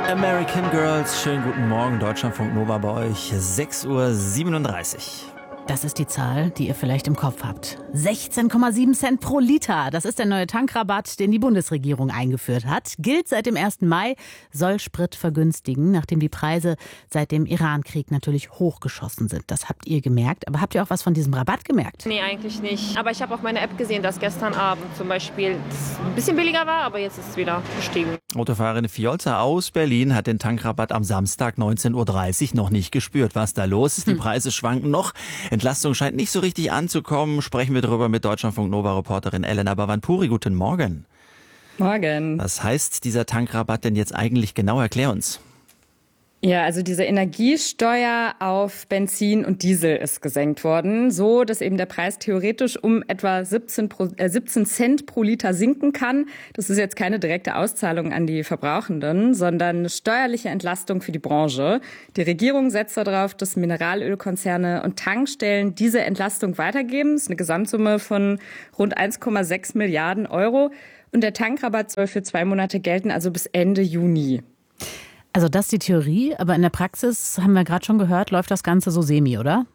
American Girls, schönen guten Morgen, Deutschlandfunk Nova bei euch, 6:37 Uhr. Das ist die Zahl, die ihr vielleicht im Kopf habt. 16,7 Cent pro Liter. Das ist der neue Tankrabatt, den die Bundesregierung eingeführt hat. Gilt seit dem 1. Mai, soll Sprit vergünstigen, nachdem die Preise seit dem Iran-Krieg natürlich hochgeschossen sind. Das habt ihr gemerkt. Aber habt ihr auch was von diesem Rabatt gemerkt? Nee, eigentlich nicht. Aber ich habe auf meiner App gesehen, dass gestern Abend zum Beispiel es ein bisschen billiger war, aber jetzt ist es wieder gestiegen. Autofahrerin Fiolza aus Berlin hat den Tankrabatt am Samstag 19:30 Uhr noch nicht gespürt. Was da los ist? Die Preise schwanken noch. Entlastung scheint nicht so richtig anzukommen. Sprechen wir darüber mit Deutschlandfunk Nova-Reporterin Elena Bavanpuri. Guten Morgen. Morgen. Was heißt dieser Tankrabatt denn jetzt eigentlich genau? Erklär uns. Ja, also diese Energiesteuer auf Benzin und Diesel ist gesenkt worden, so dass eben der Preis theoretisch um etwa 17 Cent pro Liter sinken kann. Das ist jetzt keine direkte Auszahlung an die Verbrauchenden, sondern eine steuerliche Entlastung für die Branche. Die Regierung setzt darauf, dass Mineralölkonzerne und Tankstellen diese Entlastung weitergeben. Das ist eine Gesamtsumme von rund 1,6 Milliarden Euro. Und der Tankrabatt soll für 2 Monate gelten, also bis Ende Juni. Also das ist die Theorie, aber in der Praxis, haben wir gerade schon gehört, läuft das Ganze so semi, oder?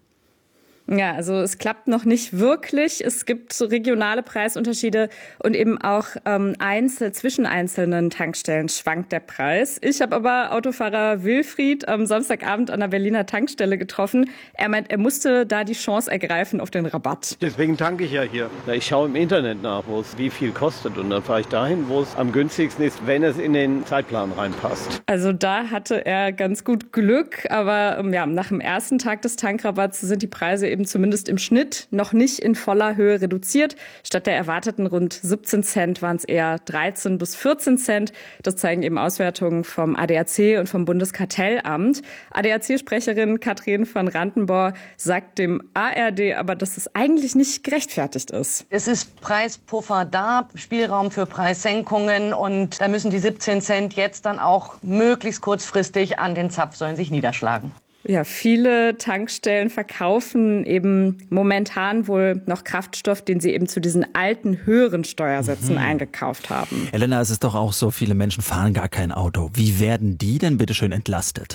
Ja, also es klappt noch nicht wirklich. Es gibt regionale Preisunterschiede und eben auch zwischen einzelnen Tankstellen schwankt der Preis. Ich habe aber Autofahrer Wilfried am Samstagabend an der Berliner Tankstelle getroffen. Er meint, er musste da die Chance ergreifen auf den Rabatt. Deswegen tanke ich ja hier. Ich schaue im Internet nach, wie viel kostet. Und dann fahre ich dahin, wo es am günstigsten ist, wenn es in den Zeitplan reinpasst. Also da hatte er ganz gut Glück. Aber nach dem ersten Tag des Tankrabatts sind die Preise eben zumindest im Schnitt noch nicht in voller Höhe reduziert. Statt der erwarteten rund 17 Cent waren es eher 13 bis 14 Cent. Das zeigen eben Auswertungen vom ADAC und vom Bundeskartellamt. ADAC-Sprecherin Katrin van Randenborg sagt dem ARD aber, dass es eigentlich nicht gerechtfertigt ist. Es ist Preispuffer da, Spielraum für Preissenkungen und da müssen die 17 Cent jetzt dann auch möglichst kurzfristig an den Zapfsäulen sich niederschlagen. Ja, viele Tankstellen verkaufen eben momentan wohl noch Kraftstoff, den sie eben zu diesen alten, höheren Steuersätzen eingekauft haben. Elena, es ist doch auch so, viele Menschen fahren gar kein Auto. Wie werden die denn bitte schön entlastet?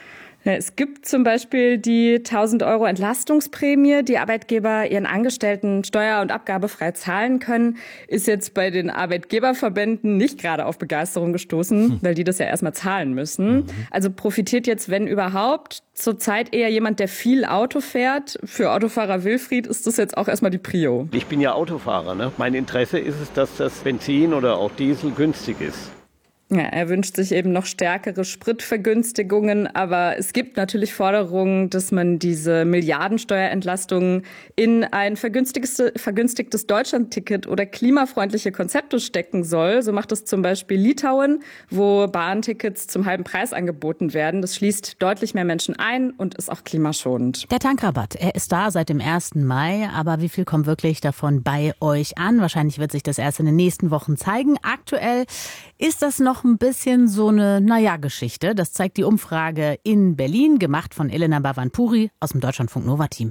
Es gibt zum Beispiel die 1.000 € Entlastungsprämie, die Arbeitgeber ihren Angestellten steuer- und abgabefrei zahlen können. Ist jetzt bei den Arbeitgeberverbänden nicht gerade auf Begeisterung gestoßen, weil die das ja erstmal zahlen müssen. Also profitiert jetzt, wenn überhaupt, zurzeit eher jemand, der viel Auto fährt. Für Autofahrer Wilfried ist das jetzt auch erstmal die Prio. Ich bin ja Autofahrer. Ne? Mein Interesse ist es, dass das Benzin oder auch Diesel günstig ist. Ja, er wünscht sich eben noch stärkere Spritvergünstigungen, aber es gibt natürlich Forderungen, dass man diese Milliardensteuerentlastungen in ein vergünstigtes Deutschlandticket oder klimafreundliche Konzepte stecken soll. So macht es zum Beispiel Litauen, wo Bahntickets zum halben Preis angeboten werden. Das schließt deutlich mehr Menschen ein und ist auch klimaschonend. Der Tankrabatt, er ist da seit dem 1. Mai, aber wie viel kommt wirklich davon bei euch an? Wahrscheinlich wird sich das erst in den nächsten Wochen zeigen. Aktuell ist das noch ein bisschen so eine Geschichte. Das zeigt die Umfrage in Berlin, gemacht von Elena Bavanpuri aus dem Deutschlandfunk Nova-Team.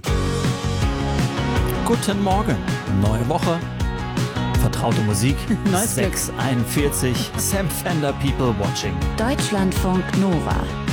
Guten Morgen, neue Woche, vertraute Musik, Neues Glück. 6:41 Sam Fender, People Watching. Deutschlandfunk Nova.